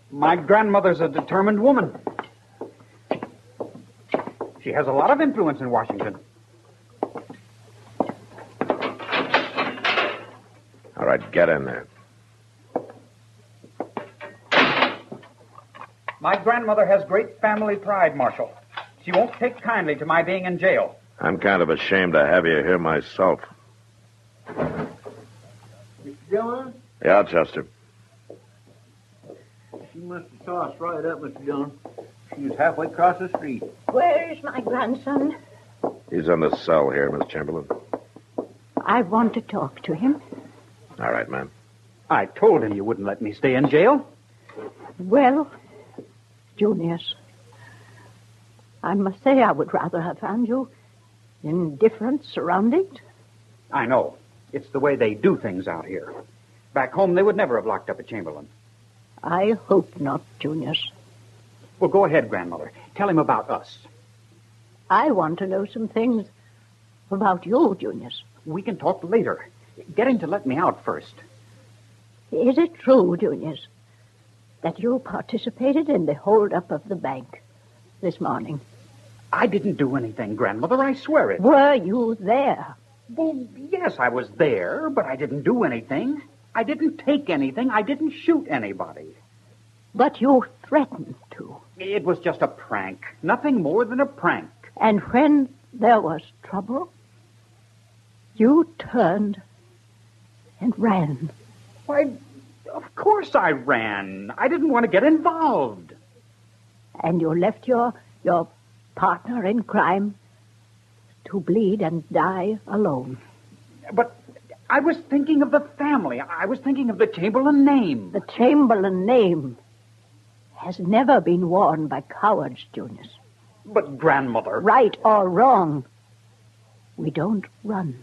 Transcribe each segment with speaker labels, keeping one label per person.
Speaker 1: My grandmother's a determined woman. She has a lot of influence in Washington.
Speaker 2: All right, get in there.
Speaker 1: My grandmother has great family pride, Marshal. She won't take kindly to my being in jail.
Speaker 2: I'm kind of ashamed to have you here myself.
Speaker 3: Mr. Dillon?
Speaker 2: Yeah, Chester.
Speaker 3: She must have saw us right up, Mr. Dillon. She was halfway across the street.
Speaker 4: Where's my grandson?
Speaker 2: He's in the cell here, Miss Chamberlain.
Speaker 4: I want to talk to him.
Speaker 2: All right, ma'am.
Speaker 1: I told him you wouldn't let me stay in jail.
Speaker 4: Well, Junius, I must say I would rather have found you in different surroundings.
Speaker 1: I know. It's the way they do things out here. Back home, they would never have locked up a Chamberlain.
Speaker 4: I hope not, Junius.
Speaker 1: Well, go ahead, Grandmother. Tell him about us.
Speaker 4: I want to know some things about you, Junius.
Speaker 1: We can talk later. Get him to let me out first.
Speaker 4: Is it true, Junius, that you participated in the holdup of the bank this morning?
Speaker 1: I didn't do anything, Grandmother. I swear it.
Speaker 4: Were you there?
Speaker 1: Well, yes, I was there, but I didn't do anything. I didn't take anything. I didn't shoot anybody.
Speaker 4: But you threatened to.
Speaker 1: It was just a prank. Nothing more than a prank.
Speaker 4: And when there was trouble, you turned and ran.
Speaker 1: Why, of course I ran. I didn't want to get involved.
Speaker 4: And you left your partner in crime to bleed and die alone.
Speaker 1: But I was thinking of the family. I was thinking of the Chamberlain name.
Speaker 4: The Chamberlain name has never been worn by cowards, Junius.
Speaker 1: But, Grandmother...
Speaker 4: Right or wrong, we don't run.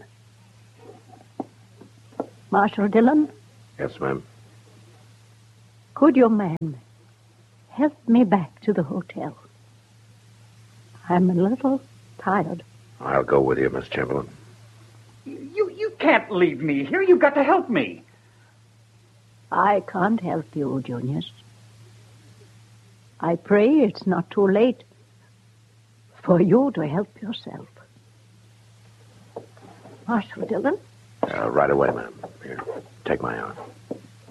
Speaker 4: Marshal Dillon?
Speaker 2: Yes, ma'am.
Speaker 4: Could your man help me back to the hotel? I'm a little tired.
Speaker 2: I'll go with you, Miss Chamberlain.
Speaker 1: You can't leave me here. You've got to help me.
Speaker 4: I can't help you, Junius. I pray it's not too late for you to help yourself. Marshal Dillon?
Speaker 2: Right away, ma'am. Here, take my arm.